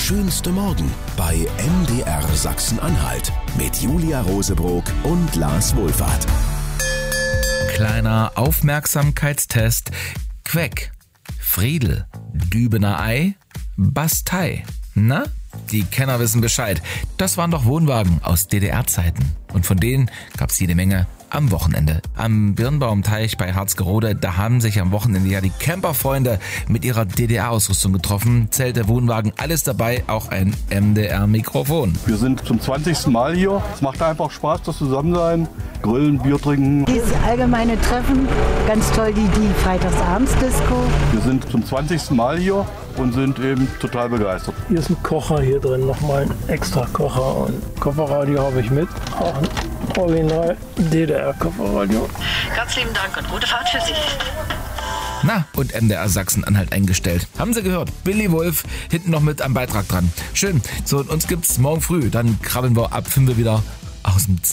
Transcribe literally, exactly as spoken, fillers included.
schönste Morgen bei M D R Sachsen-Anhalt mit Julia Rosebrock und Lars Wohlfahrt. Kleiner Aufmerksamkeitstest. Queck, Friedel, Dübener Ei, Bastei. Na? Die Kenner wissen Bescheid. Das waren doch Wohnwagen aus D D R-Zeiten. Und von denen gab's jede Menge am Wochenende. Am Birnbaumteich bei Harzgerode, da haben sich am Wochenende ja die Camperfreunde mit ihrer D D R-Ausrüstung getroffen. Zelte, Wohnwagen, alles dabei, auch ein M D R-Mikrofon. Wir sind zum zwanzigsten Mal hier. Es macht einfach Spaß, das Zusammensein. Grillen, Bier trinken. Dieses allgemeine Treffen, ganz toll die, die Freitagsabendsdisco. Wir sind zum zwanzigsten Mal hier und sind eben total begeistert. Hier ist ein Kocher hier drin, nochmal ein extra Kocher und Kofferradio habe ich mit. Auch ein Original D D R-Kofferradio. Ganz lieben Dank und gute Fahrt für Sie. Na, und M D R Sachsen-Anhalt eingestellt. Haben Sie gehört? Billy Wolf hinten noch mit am Beitrag dran. Schön. So, und uns gibt's morgen früh. Dann krabbeln wir ab fünf wieder aus dem Z